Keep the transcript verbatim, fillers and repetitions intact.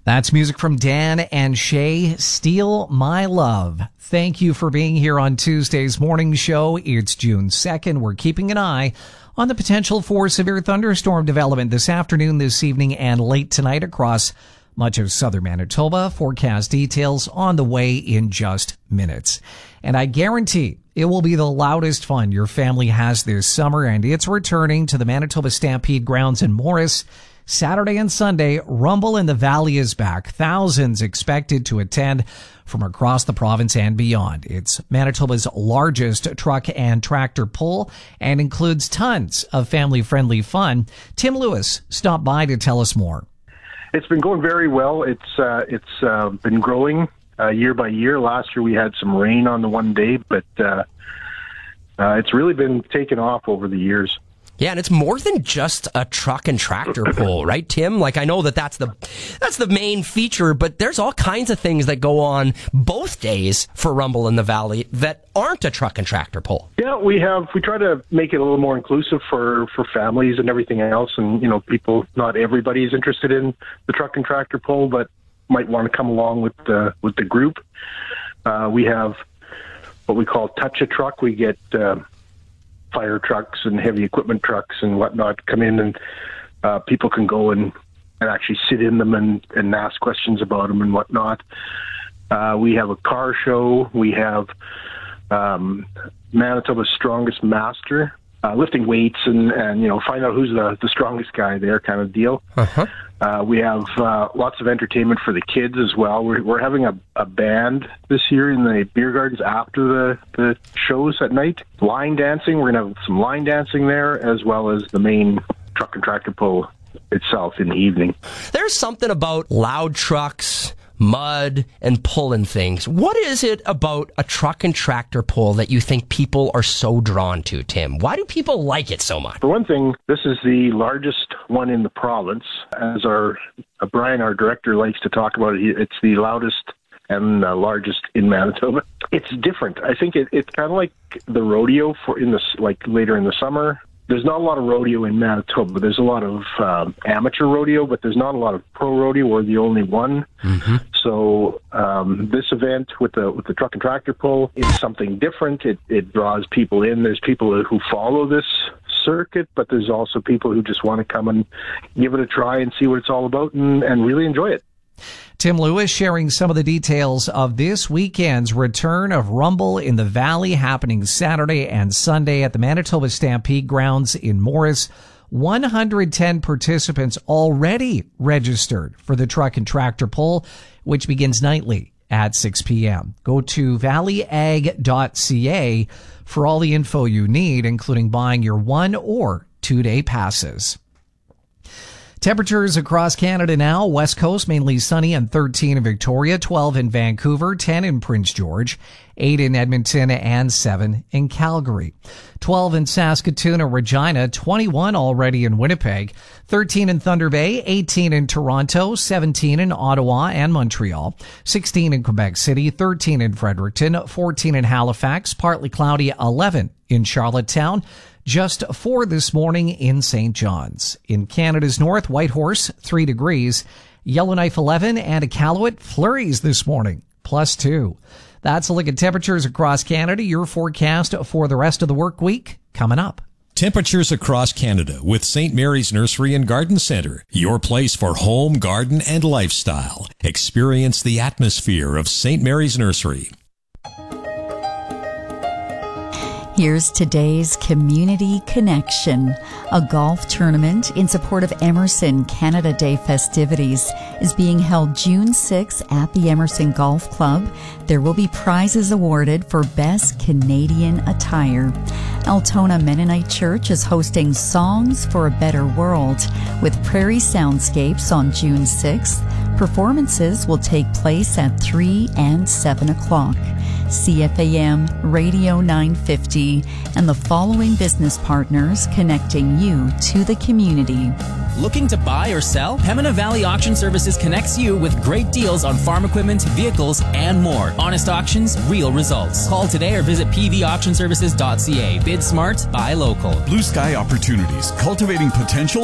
That's music from Dan and Shay, Steal My Love. Thank you for being here on Tuesday's morning show. It's June second. We're keeping an eye on the potential for severe thunderstorm development this afternoon, this evening, and late tonight across much of southern Manitoba. Forecast details on the way in just minutes. And I guarantee it will be the loudest fun your family has this summer, and it's returning to the Manitoba Stampede grounds in Morris. Saturday and Sunday, Rumble in the Valley is back. Thousands expected to attend from across the province and beyond. It's Manitoba's largest truck and tractor pull and includes tons of family-friendly fun. Tim Lewis stopped by to tell us more. It's been going very well. It's uh, it's uh, been growing uh, year by year. Last year we had some rain on the one day, but uh, uh, it's really been taken off over the years. Yeah, and it's more than just a truck and tractor pull, right, Tim? Like, I know that that's the that's the main feature, but there's all kinds of things that go on both days for Rumble in the Valley that aren't a truck and tractor pull. Yeah, we have. We try to make it a little more inclusive for, for families and everything else. And, you know, people, not everybody is interested in the truck and tractor pull, but might want to come along with the, with the group. Uh, we have what we call Touch a Truck. We get Uh, fire trucks and heavy equipment trucks and whatnot come in, and uh, people can go and, and actually sit in them and, and ask questions about them and whatnot. Uh, we have a car show. We have um, Manitoba's Strongest Master, uh, lifting weights and, and, you know, find out who's the, the strongest guy there kind of deal. Uh-huh. Uh, we have uh, lots of entertainment for the kids as well. We're, we're having a, a band this year in the beer gardens after the, the shows at night. Line dancing, we're going to have some line dancing there, as well as the main truck and tractor pull itself in the evening. There's something about loud trucks, mud, and pulling things. What is it about a truck and tractor pull that you think people are so drawn to, Tim? Why do people like it so much? For one thing, this is the largest one in the province. As our uh, Brian, our director, likes to talk about it, it's the loudest and uh, largest in Manitoba. It's different. I think it, it's kind of like the rodeo for in the like later in the summer. There's not a lot of rodeo in Manitoba. There's a lot of um, amateur rodeo, but there's not a lot of pro rodeo. We're the only one. Mm-hmm. So um, this event with the with the truck and tractor pull is something different. It it draws people in. There's people who follow this circuit, but there's also people who just want to come and give it a try and see what it's all about and, and really enjoy it. Tim Lewis sharing some of the details of this weekend's return of Rumble in the Valley, happening Saturday and Sunday at the Manitoba Stampede grounds in Morris. one hundred ten participants already registered for the truck and tractor pull, which begins nightly at six p.m. Go to valley ag dot c a for all the info you need, including buying your one or two day passes. Temperatures across Canada now. West Coast, mainly sunny and thirteen in Victoria, twelve in Vancouver, ten in Prince George, eight in Edmonton, and seven in Calgary. twelve in Saskatoon and Regina, twenty-one already in Winnipeg, thirteen in Thunder Bay, eighteen in Toronto, seventeen in Ottawa and Montreal, sixteen in Quebec City, thirteen in Fredericton, fourteen in Halifax, partly cloudy, eleven in Charlottetown, just four this morning in Saint John's. In Canada's north, Whitehorse, three degrees. Yellowknife, eleven, and Iqaluit, flurries this morning, plus two. That's a look at temperatures across Canada. Your forecast for the rest of the work week coming up. Temperatures across Canada with Saint Mary's Nursery and Garden Centre. Your place for home, garden, and lifestyle. Experience the atmosphere of Saint Mary's Nursery. Here's today's Community Connection. A golf tournament in support of Emerson Canada Day festivities is being held June sixth at the Emerson Golf Club. There will be prizes awarded for Best Canadian Attire. Altona Mennonite Church is hosting Songs for a Better World with Prairie Soundscapes on June sixth. Performances will take place at three and seven o'clock. C F A M, Radio nine fifty, and the following business partners connecting you to the community. Looking to buy or sell? Pembina Valley Auction Services connects you with great deals on farm equipment, vehicles, and more. Honest auctions, real results. Call today or visit p v auction services dot c a. Bid smart, buy local. Blue Sky Opportunities, cultivating potential